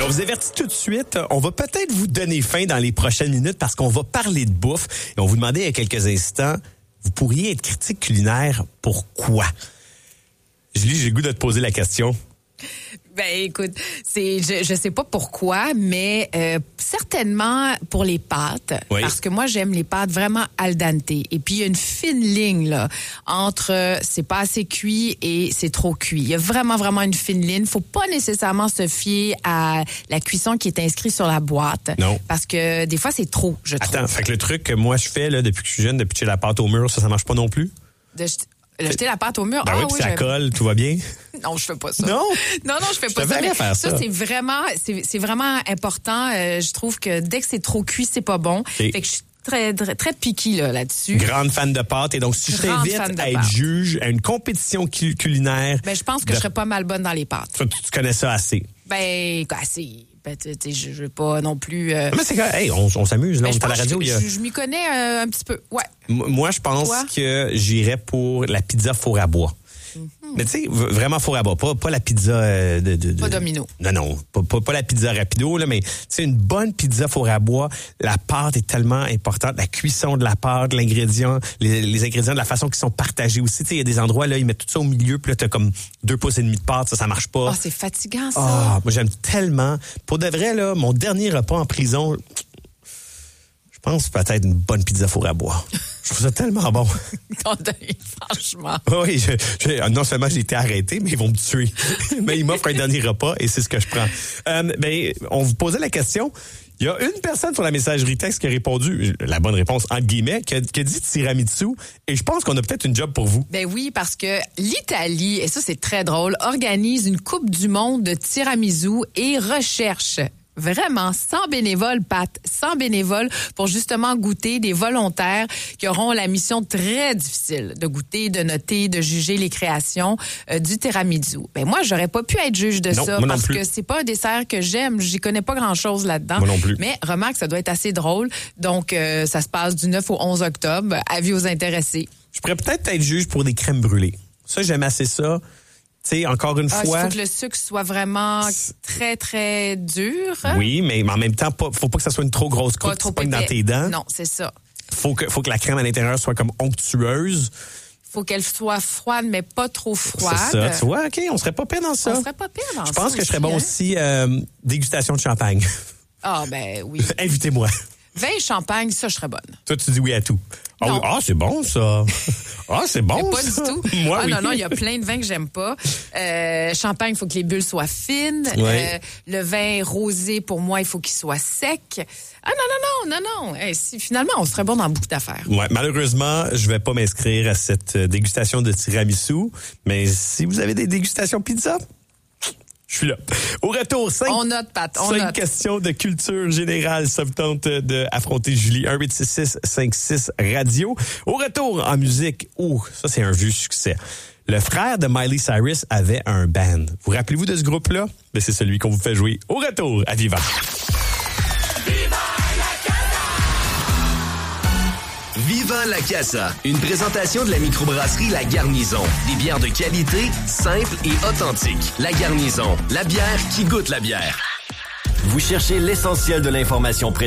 On vous avertit tout de suite, on va peut-être vous donner faim dans les prochaines minutes parce qu'on va parler de bouffe. Et on vous demandait il y a quelques instants, vous pourriez être critique culinaire, pourquoi? Julie, j'ai le goût de te poser la question. Ben écoute, je sais pas pourquoi, mais certainement pour les pâtes, oui. Parce que moi j'aime les pâtes vraiment al dente. Et puis il y a une fine ligne là entre c'est pas assez cuit et c'est trop cuit. Il y a vraiment une fine ligne. Faut pas nécessairement se fier à la cuisson qui est inscrite sur la boîte. Non. Parce que des fois c'est trop, je trouve. Attends, fait que le truc que moi je fais là depuis que je suis jeune, depuis que j'ai la pâte au mur, ça marche pas non plus? Jeter la pâte au mur. Ben oui, puis ça colle, tout va bien? Non, je fais pas ça. Non? Non, je fais pas ça. Mais faire ça, c'est vraiment important. Je trouve que dès que c'est trop cuit, c'est pas bon. Fait que je suis très picky là-dessus. Grande fan de pâtes. Et donc, si je t'invite à être juge à une compétition culinaire... Ben, je pense que je serais pas mal bonne dans les pâtes. Tu connais ça assez? Ben, assez... je veux pas non plus... Mais c'est quand hey, on s'amuse, là. On est à la radio. Je m'y connais un petit peu, ouais. Moi, je pense que j'irais pour la pizza four à bois. Mais tu sais, vraiment four à bois, pas la pizza Pas Domino. Non, pas la pizza rapido, là, mais tu sais, une bonne pizza four à bois, la pâte est tellement importante, la cuisson de la pâte, l'ingrédient, les ingrédients de la façon qu'ils sont partagés aussi. Tu sais, il y a des endroits, là, ils mettent tout ça au milieu, puis là, t'as comme 2,5 pouces de pâte, ça marche pas. Oh, c'est fatigant, ça. Ah, moi, j'aime tellement. Pour de vrai, là, mon dernier repas en prison, je pense peut-être une bonne pizza four à bois. Je trouve ça tellement bon. Franchement. Oui, non seulement j'ai été arrêté, mais ils vont me tuer. Mais ils m'offrent un dernier repas et c'est ce que je prends. On vous posait la question. Il y a une personne sur la messagerie texte qui a répondu, la bonne réponse, entre guillemets, qui a dit tiramisu. Et je pense qu'on a peut-être une job pour vous. Ben oui, parce que l'Italie, et ça c'est très drôle, organise une Coupe du monde de tiramisu et recherche vraiment 100 bénévoles, Pat, 100 bénévoles pour justement goûter, des volontaires qui auront la mission très difficile de goûter, de noter, de juger les créations du tiramisu. Ben moi, j'aurais pas pu être juge de ça parce que c'est pas un dessert que j'aime, j'y connais pas grand-chose là-dedans. Moi non plus. Mais remarque, ça doit être assez drôle. Donc ça se passe du 9 au 11 octobre, avis aux intéressés. Je pourrais peut-être être juge pour des crèmes brûlées. Ça, j'aime assez ça. Tu sais, encore une fois... Il faut que le sucre soit vraiment très, très dur. Oui, mais en même temps, faut pas que ça soit une trop grosse croûte qui se pogne dans tes dents. Non, c'est ça. Faut que la crème à l'intérieur soit comme onctueuse. Faut qu'elle soit froide, mais pas trop froide. C'est ça, tu vois, OK, on serait pas pire dans ça. On serait pas pire dans ça. Je pense que je serais bon aussi dégustation de champagne. Ah, ben oui. Invitez-moi. Vin et champagne, ça, je serais bonne. Toi, tu dis oui à tout. Ah, c'est bon, ça. Ah, c'est bon, pas ça. du tout. Moi, oui. Non, il y a plein de vins que j'aime pas. Champagne, il faut que les bulles soient fines. Ouais. Le vin rosé, pour moi, il faut qu'il soit sec. Ah, non. Finalement, on serait bon dans beaucoup d'affaires. Ouais, malheureusement, je vais pas m'inscrire à cette dégustation de tiramisu. Mais si vous avez des dégustations pizza... Je suis là. Au retour, 5 questions de culture générale. Ça vous tente d'affronter Julie. 1-866-56 radio. Au retour, en musique. Ça, c'est un vieux succès. Le frère de Miley Cyrus avait un band. Vous rappelez-vous de ce groupe-là? Ben, c'est celui qu'on vous fait jouer au retour à Viva. Viva la Casa, une présentation de la microbrasserie La Garnison. Des bières de qualité, simples et authentiques. La Garnison, la bière qui goûte la bière. Vous cherchez l'essentiel de l'information